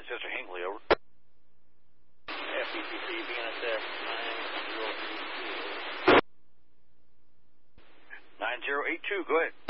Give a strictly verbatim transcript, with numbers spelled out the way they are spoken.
Manchester Hinckley, over. F B C C, B N S S nine zero eight two. nine zero eight two, go ahead.